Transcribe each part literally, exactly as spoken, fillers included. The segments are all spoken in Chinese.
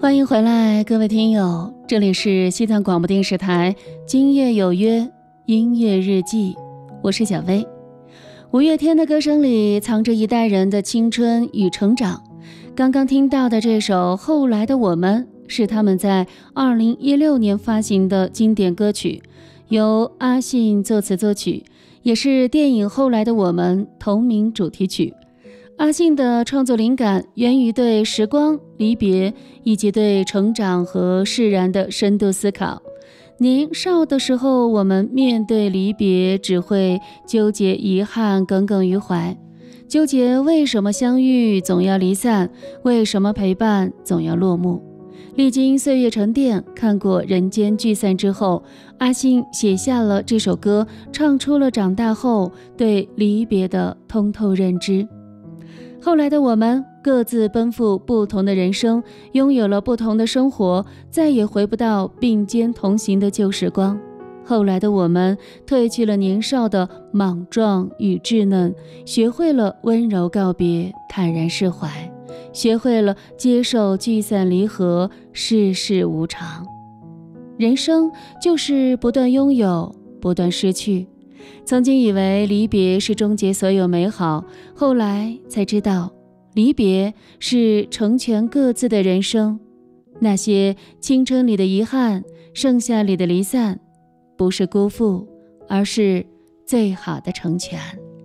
欢迎回来，各位听友，这里是西藏广播电视台今夜有约音乐日记，我是小薇。五月天的歌声里藏着一代人的青春与成长。刚刚听到的这首《后来的我们》是他们在二零一六年发行的经典歌曲，由阿信作词作曲，也是电影《后来的我们》同名主题曲。阿信的创作灵感源于对时光、离别以及对成长和释然的深度思考。年少的时候，我们面对离别只会纠结遗憾，耿耿于怀，纠结为什么相遇总要离散，为什么陪伴总要落幕。历经岁月沉淀，看过人间聚散之后，阿信写下了这首歌，唱出了长大后对离别的通透认知。后来的我们各自奔赴不同的人生，拥有了不同的生活，再也回不到并肩同行的旧时光。后来的我们褪去了年少的莽撞与稚嫩，学会了温柔告别，坦然释怀，学会了接受聚散离合，世事无常。人生就是不断拥有，不断失去。曾经以为离别是终结所有美好，后来才知道，离别是成全各自的人生。那些青春里的遗憾，盛夏里的离散，不是辜负，而是最好的成全。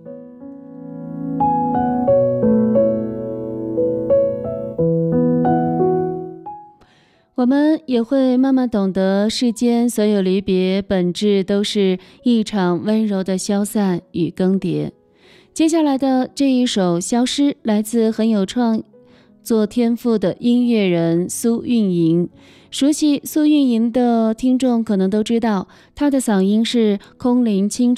我们也会慢慢懂得，世间所有离别本质都是一场温柔的消散与更迭。接下来的这一首《消失》来自很有创作天赋的音乐人苏运莹。熟悉苏运莹的听众可能都知道，她的嗓音是空灵清